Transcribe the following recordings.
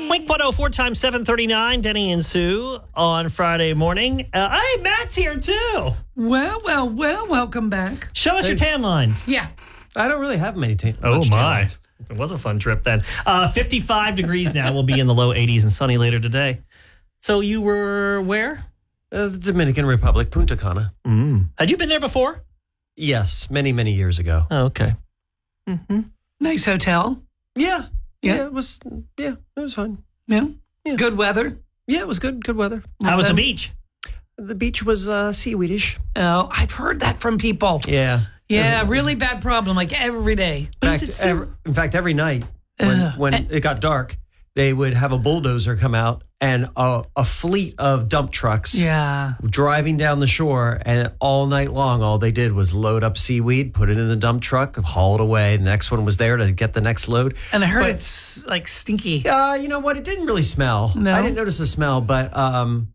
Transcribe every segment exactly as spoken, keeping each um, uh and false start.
Wink one oh four times seven thirty-nine, Denny and Sue on Friday morning. Uh, hey, Matt's here too. Well, well, well, welcome back. Show us Hey. your tan lines. Yeah. I don't really have many tan. Oh, much tan my. lines. It was a fun trip then. Uh, fifty-five degrees now. We'll be in the low eighties and sunny later today. So you were where? Uh, the Dominican Republic, Punta Cana. Mm. Had you been there before? Yes, many, many years ago. Oh, okay. Mm-hmm. Nice hotel. Yeah. Yeah. Yeah, it was, yeah, it was fun. Yeah. Yeah. Good weather. Yeah, it was good, good weather. How was the Then- beach? The beach was uh, seaweedish. Oh, I've heard that from people. Yeah. Yeah, really bad problem, like every day. In Is fact, it sea- every, in fact, every night when, Ugh. when And- it got dark, they would have a bulldozer come out and a, a fleet of dump trucks Yeah. driving down the shore. And all night long, all they did was load up seaweed, put it in the dump truck, haul it away. The next one was there to get the next load. And I heard But- it's like stinky. Uh, you know what? It didn't really smell. No? I didn't notice the smell, but um,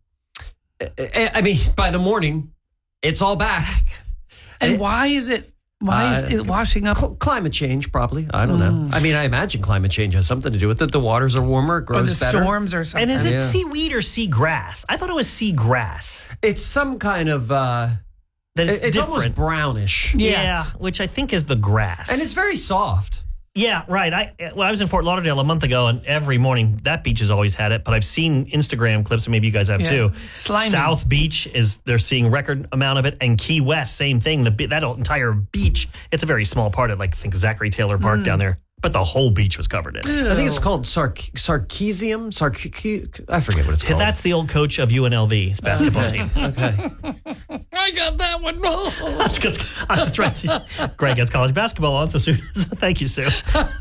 I, I mean, by the morning, it's all back. And it- why is it, why Uh, is it washing up? Cl- climate change, probably. I don't know. I mean, I imagine climate change has something to do with it. The waters are warmer, it Or grows the better. storms or something? And is it Yeah. seaweed or sea grass? I thought it was sea grass. It's some kind of. Uh, That it- it's it's different. almost brownish, Yes. Yeah, which I think is the grass. and it's very soft. Yeah, right. I well, I was in Fort Lauderdale a month ago, and every morning that beach has always had it. But I've seen Instagram clips, and maybe you guys have Yeah. too. Slimy. South Beach is they're seeing record amount of it, and Key West, same thing. The be- that entire beach, it's a very small part of like I think Zachary Taylor Park Mm. down there, but the whole beach was covered in it. I think it's called sarc- sarcasium. Sarc- I forget what it's called. That's the old coach of U N L V's basketball team. okay. I got that one wrong. That's because I was trying to. Greg has college basketball on, so Sue. Thank you, Sue.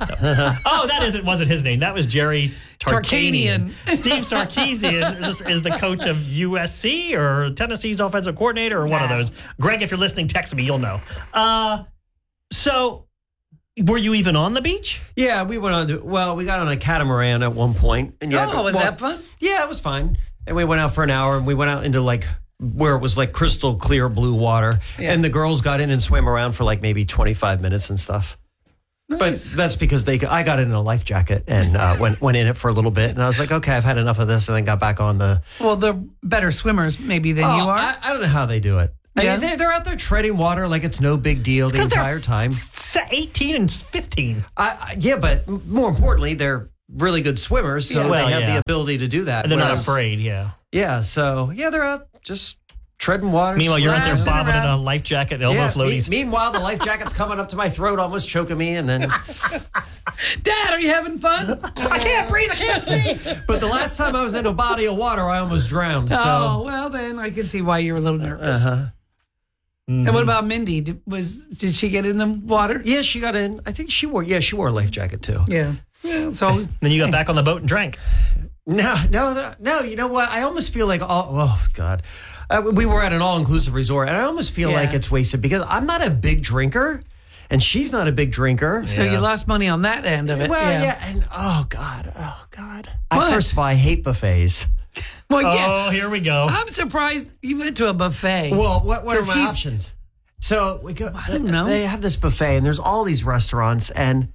Oh, that isn't wasn't his name. That was Jerry Tarkanian. Tarkanian. Steve Sarkisian is, is the coach of U S C or Tennessee's offensive coordinator or one of Nah. those. Greg, if you're listening, text me. You'll know. Uh, so, were you even on the beach? Yeah, we went on to, well, we got on a catamaran at one point. And yeah, Oh, was well, that fun? Yeah, it was fine. And we went out for an hour and we went out into like where it was like crystal clear blue water. Yeah. And the girls got in and swam around for like maybe twenty-five minutes and stuff. Nice. But that's because they I got in a life jacket and uh, went went in it for a little bit. And I was like, okay, I've had enough of this. And then got back on the. Well, they're better swimmers maybe than Oh, you are. I, I don't know how they do it. I Yeah. mean, they, they're out there treading water like it's no big deal the 'Cause they're entire time. s- eighteen and fifteen. I, I, yeah, but more importantly, they're really good swimmers, so Yeah. Well, they have yeah. the ability to do that. And they're not Whereas- afraid, yeah. Yeah, so yeah, they're out just treading water. Meanwhile, you're out there splashing bobbing in a around. life jacket, elbow Yeah, floaties. me- meanwhile, the life jacket's coming up to my throat, almost choking me, and then. Dad, are you having fun? I can't breathe. I can't see. But the last time I was in a body of water, I almost drowned. So. Oh, well, then I can see why you were a little nervous. Uh-huh. And what about Mindy? Did, was did she get in the water? Yeah, she got in. I think she wore. Yeah, she wore a life jacket too. Yeah. Yeah. So Then you got back on the boat and drank. No, no, no, no. You know what? I almost feel like all. Oh God, uh, we were at an all-inclusive resort, and I almost feel Yeah. like it's wasted because I'm not a big drinker, and she's not a big drinker. so Yeah. you lost money on that end of it. Well, yeah. yeah. and oh God, oh God. I, What? first of all, I hate buffets. Well, yeah. Oh, here we go. I'm surprised you went to a buffet. Well, what what are 'Cause my he's- options? So we go. I don't know. They have this buffet, and there's all these restaurants, and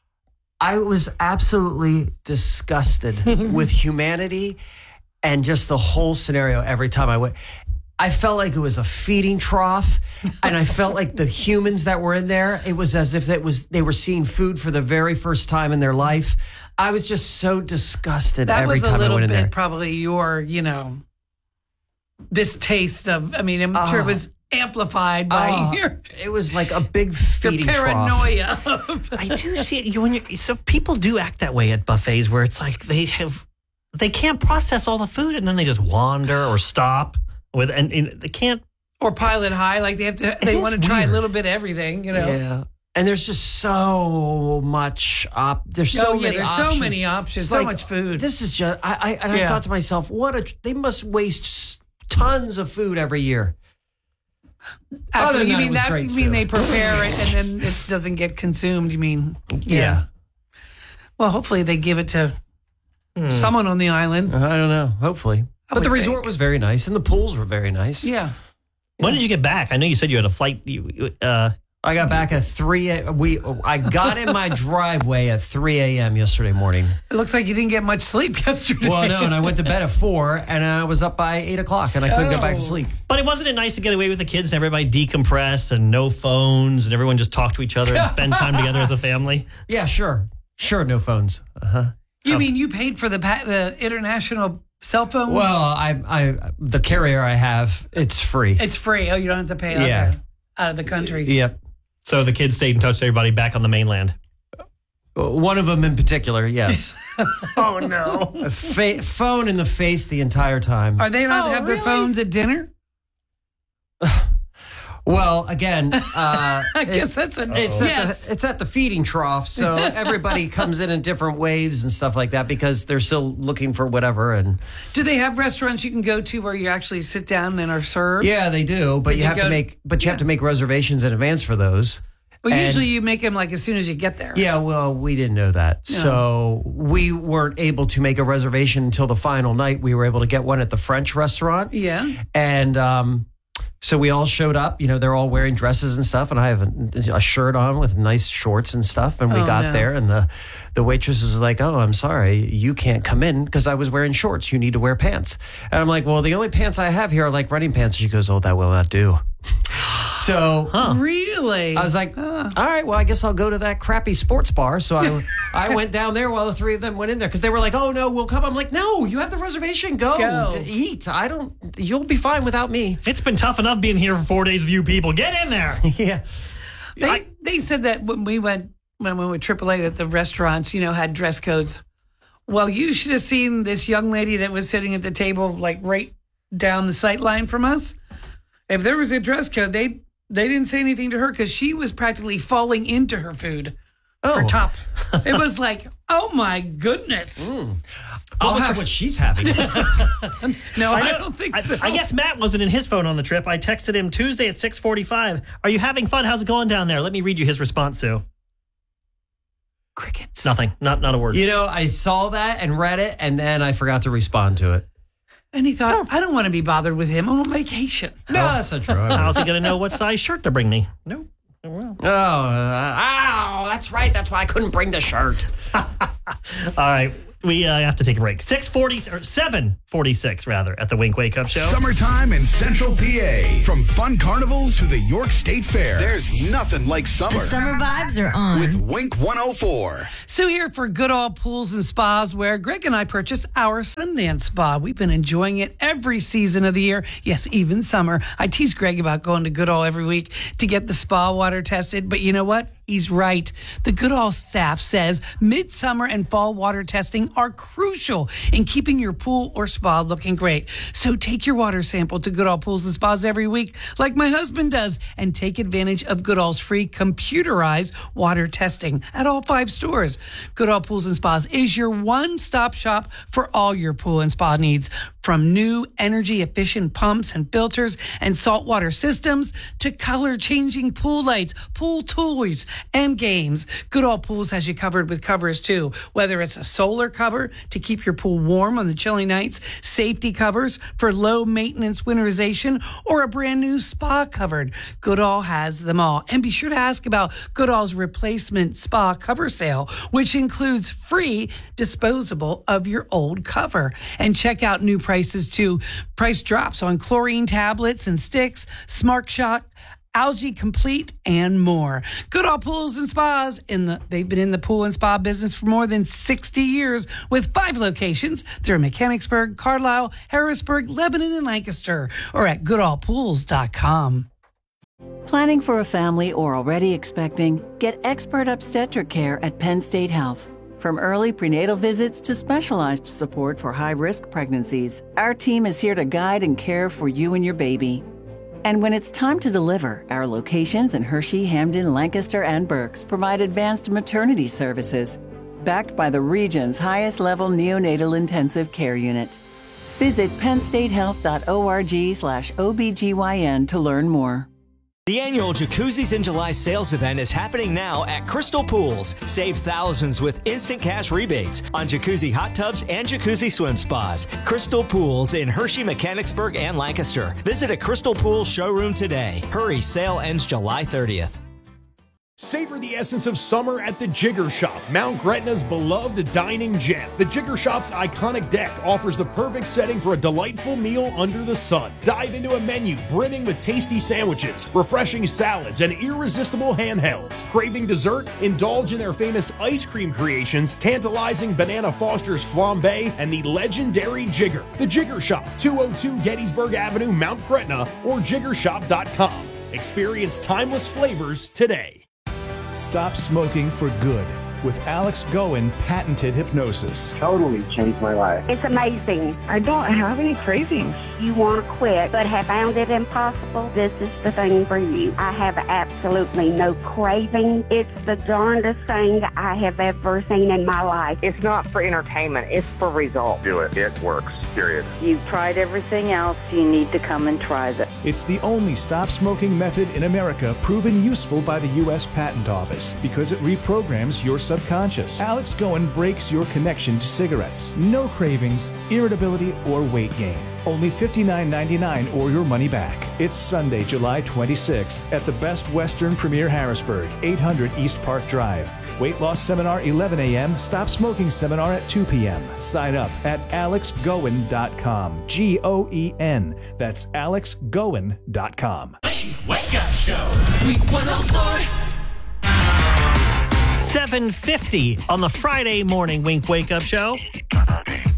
I was absolutely disgusted with humanity and just the whole scenario every time I went. I felt like it was a feeding trough, and I felt like the humans that were in there, it was as if it was they were seeing food for the very first time in their life. I was just so disgusted that every was a time I little went bit in there. probably your, you know, distaste of. I mean, I'm sure it Oh. was amplified by Oh, your, it was like a big your feeding trough. paranoia. I do see it. You, when you, so people do act that way at buffets where it's like they have, they can't process all the food and then they just wander or stop with, and, and they can't. Or pilot high, like they have to. They is want to try a weird. little bit of everything, you know. Yeah. And there's just so much op. There's so Oh, yeah, many there's options. so many options, It's so like, much food. This is just. I, I and I Yeah. thought to myself, what a. They must waste s- tons of food every year. After, Other than you that, it mean was that? great, you mean Sue. they prepare it and then it doesn't get consumed? You mean? Yeah. Well, hopefully they give it to someone on the island. I don't know. Hopefully, but would the resort think. was very nice, and the pools were very nice. Yeah. When did you get back? I know you said you had a flight. You, uh, I got back at three. A- we I got in my driveway at three a.m. yesterday morning. It looks like you didn't get much sleep yesterday. Well, no, and I went to bed at four, and I was up by eight o'clock, and I couldn't get back to Oh. sleep. But it wasn't it nice to get away with the kids and everybody decompress and no phones and everyone just talk to each other and spend time together as a family? Yeah, sure, sure, no phones. Uh huh. You mean you paid for the pa- the international cell phone? Well, I, I, the carrier I have, it's free. It's free. Oh, you don't have to pay. Okay. Yeah. Out of the country. Yep. So the kids stayed in touch with everybody back on the mainland. One of them in particular, yes. Oh, no. A fa- phone in the face the entire time. Are they allowed Oh, to have their really? phones at dinner? Well, again, uh, I it- guess that's a it's yes. at the, it's at the feeding trough, so everybody comes in in different waves and stuff like that because they're still looking for whatever. And Do they have restaurants you can go to where you actually sit down and are served? yeah, they do, but Did you you have to go- make but you yeah. have to make reservations in advance for those. Well, And- usually you make them like as soon as you get there. Yeah, well, we didn't know that. So we weren't able to make a reservation until the final night. We were able to get one at the French restaurant. Yeah. And um, so we all showed up. You know, they're all wearing dresses and stuff. And I have a, a shirt on with nice shorts and stuff. And we Oh, got no. there, and the, the waitress was like, "Oh, I'm sorry, you can't come in because I was wearing shorts. You need to wear pants." And I'm like, "Well, the only pants I have here are like running pants." She goes, "Oh, that will not do." So Really? I was like, all right, well, I guess I'll go to that crappy sports bar. So I, I went down there while the three of them went in there because they were like, oh, no, we'll come. I'm like, no, you have the reservation. Go, Go. eat. I don't, you'll be fine without me. It's been tough enough being here for four days with you people. Get in there. Yeah. They they said that when we went when we went with triple A that the restaurants, you know, had dress codes. Well, you should have seen this young lady that was sitting at the table like right down the sight line from us. If there was a dress code, they they didn't say anything to her because she was practically falling into her food. Her Oh. top. It was like, oh my goodness. I'll have what she's having. No, I, know- don't think I, so. I guess Matt wasn't in his phone on the trip. I texted him Tuesday at six forty-five. Are you having fun? How's it going down there? Let me read you his response, Sue. Crickets. Nothing. Not not a word. You know, I saw that and read it, and then I forgot to respond to it. And he thought, I don't want to be bothered with him. I'm on vacation. No, that's not true. I How's he going to know what size shirt to bring me? Nope. Oh, well. Oh, uh, ow, that's right. That's why I couldn't bring the shirt. All right. We uh, have to take a break. six forty or seven forty-six rather at the Wink Wake Up Show. Summertime in Central P A. From fun carnivals to the York State Fair. There's nothing like summer. The summer vibes are on. With Wink one oh four. So here for Goodall Pools and Spas, where Greg and I purchased our Sundance Spa. We've been enjoying it every season of the year. Yes, even summer. I tease Greg about going to Goodall every week to get the spa water tested. But you know what? He's right. The Goodall staff says midsummer and fall water testing are crucial in keeping your pool or spa looking great. So take your water sample to Goodall Pools and Spas every week, like my husband does, and take advantage of Goodall's free computerized water testing at all five stores. Goodall Pools and Spas is your one-stop shop for all your pool and spa needs, from new energy-efficient pumps and filters and saltwater systems to color-changing pool lights, pool toys, and games. Goodall Pools has you covered with covers too, whether it's a solar cover to keep your pool warm on the chilly nights, safety covers for low-maintenance winterization, or a brand new spa cover. Goodall has them all. And be sure to ask about Goodall's replacement spa cover sale, which includes free disposable of your old cover. And check out new prices too. Price drops on chlorine tablets and sticks, Smart Shock, Algae Complete, and more. Goodall Pools and Spas. In the they've been in the pool and spa business for more than sixty years with five locations. They're in Mechanicsburg, Carlisle, Harrisburg, Lebanon, and Lancaster, or at goodall pools dot com. Planning for a family or already expecting? Get expert obstetric care at Penn State Health. From early prenatal visits to specialized support for high-risk pregnancies, our team is here to guide and care for you and your baby. And when it's time to deliver, our locations in Hershey, Hamden, Lancaster, and Berks provide advanced maternity services, backed by the region's highest-level neonatal intensive care unit. Visit penn state health dot org slash O B G Y N to learn more. The annual Jacuzzis in July sales event is happening now at Crystal Pools. Save thousands with instant cash rebates on jacuzzi hot tubs and jacuzzi swim spas. Crystal Pools in Hershey, Mechanicsburg, and Lancaster. Visit a Crystal Pools showroom today. Hurry, sale ends July thirtieth. Savor the essence of summer at the Jigger Shop, Mount Gretna's beloved dining gem. The Jigger Shop's iconic deck offers the perfect setting for a delightful meal under the sun. Dive into a menu brimming with tasty sandwiches, refreshing salads, and irresistible handhelds. Craving dessert? Indulge in their famous ice cream creations, tantalizing Banana Foster's flambe, and the legendary Jigger. The Jigger Shop, two oh two Gettysburg Avenue, Mount Gretna, or jigger shop dot com. Experience timeless flavors today. Stop smoking for good with Alex Goen patented hypnosis. Totally changed my life. It's amazing. I don't have any cravings. You want to quit but have found it impossible? This is the thing for you. I have absolutely no craving. It's the darndest thing I have ever seen in my life. It's not for entertainment. It's for results. Do it. It works. Period. You've tried everything else. You need to come and try this. It's the only stop smoking method in America proven useful by the U S Patent Office because it reprograms your subconscious. Alex Goen breaks your connection to cigarettes. No cravings, irritability, or weight gain. Only fifty-nine ninety-nine or your money back. It's Sunday, July twenty-sixth at the Best Western Premier Harrisburg, eight hundred East Park Drive. Weight loss seminar eleven a.m. Stop smoking seminar at two p.m. Sign up at alex goen dot com. G O E N. That's alex goen dot com. Wake Up Show. Week one oh four. seven fifty on the Friday morning Wink Wake Up Show.